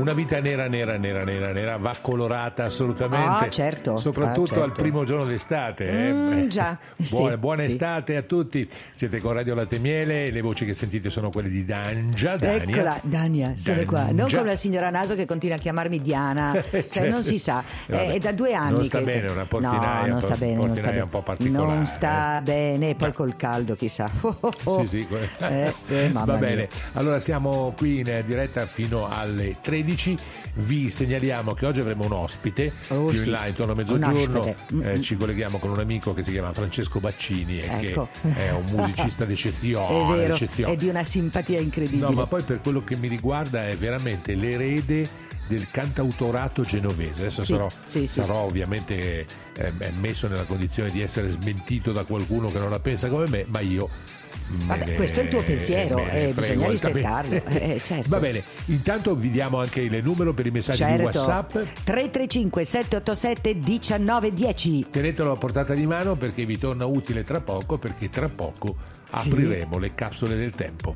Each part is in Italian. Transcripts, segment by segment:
una vita nera va colorata assolutamente. Certo. Soprattutto certo. al primo giorno d'estate. Già. Buona estate a tutti. Siete con Radio Latte e Miele. Le voci che sentite sono quelle di Dania. Eccola, Dania, sono qua. Non come la signora Naso che continua a chiamarmi Diana. Cioè, non si sa. È da 2 anni. Non sta bene, una portinaia. No, non sta bene. Un po' particolare. Non sta bene. Poi col caldo, chissà. Sì. Va bene. Allora siamo qui in diretta fino alle 13. Vi segnaliamo che oggi avremo un ospite più in là, intorno a mezzogiorno. Ci colleghiamo con un amico che si chiama Francesco Baccini e che è un musicista d'eccezione. È vero, è di una simpatia incredibile. No, ma poi per quello che mi riguarda è veramente l'erede del cantautorato genovese. Adesso sarò ovviamente messo nella condizione di essere smentito da qualcuno che non la pensa come me, ma io questo è il tuo pensiero, bisogna rispettarlo. Certo. Va bene, intanto vi diamo anche il numero per i messaggi di WhatsApp 335 787 1910. Tenetelo a portata di mano perché vi torna utile tra poco, perché tra poco apriremo le capsule del tempo.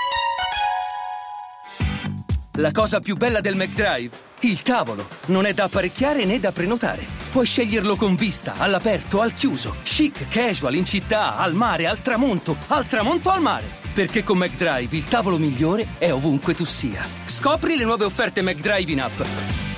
La cosa più bella del McDrive? Il tavolo. Non è da apparecchiare né da prenotare. Puoi sceglierlo con vista, all'aperto, al chiuso, chic, casual, in città, al mare, al tramonto al mare. Perché con McDrive il tavolo migliore è ovunque tu sia. Scopri le nuove offerte McDrive in app.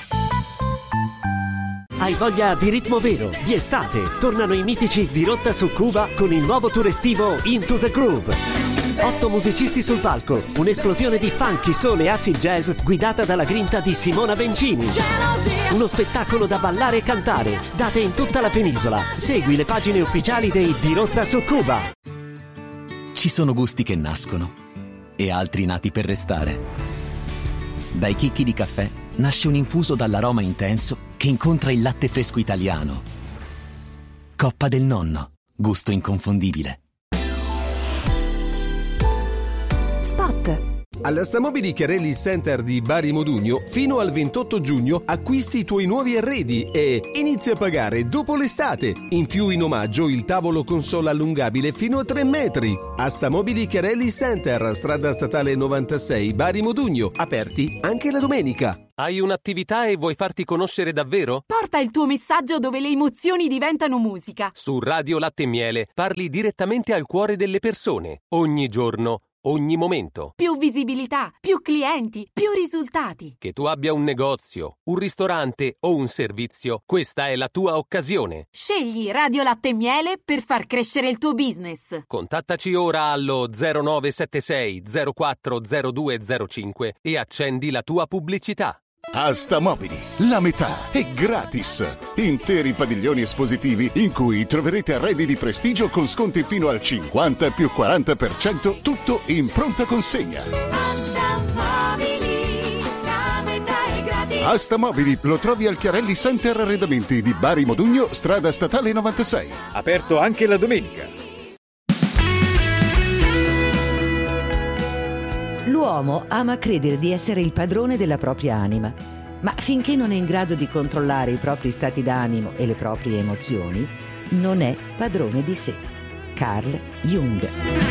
Hai voglia di ritmo vero, di estate? Tornano i mitici di Rotta su Cuba con il nuovo tour estivo Into the Groove. 8 musicisti sul palco, un'esplosione di funky, soul e acid jazz guidata dalla grinta di Simona Bencini. Uno spettacolo da ballare e cantare, date in tutta la penisola. Segui le pagine ufficiali dei Di Rotta su Cuba. Ci sono gusti che nascono e altri nati per restare. Dai chicchi di caffè nasce un infuso dall'aroma intenso che incontra il latte fresco italiano. Coppa del Nonno, gusto inconfondibile. Spot. Alla Stamobili Chiarelli Center di Bari Modugno, fino al 28 giugno acquisti i tuoi nuovi arredi e inizia a pagare dopo l'estate. In più, in omaggio, il tavolo console allungabile fino a 3 metri. A Stamobili Chiarelli Center, strada statale 96, Bari Modugno, aperti anche la domenica. Hai un'attività e vuoi farti conoscere davvero? Porta il tuo messaggio dove le emozioni diventano musica. Su Radio Latte e Miele parli direttamente al cuore delle persone, ogni giorno, ogni momento. Più visibilità, più clienti, più risultati. Che tu abbia un negozio, un ristorante o un servizio, questa è la tua occasione. Scegli Radio Latte e Miele per far crescere il tuo business. Contattaci ora allo 0976 040205 e accendi la tua pubblicità. A Stamobili, la metà è gratis. Interi padiglioni espositivi in cui troverete arredi di prestigio con sconti fino al 50 più 40%, tutto in pronta consegna. A Stamobili, la metà è gratis. A Stamobili lo trovi al Chiarelli Center Arredamenti di Bari Modugno, strada statale 96. Aperto anche la domenica. L'uomo ama credere di essere il padrone della propria anima, ma finché non è in grado di controllare i propri stati d'animo e le proprie emozioni, non è padrone di sé. Carl Jung.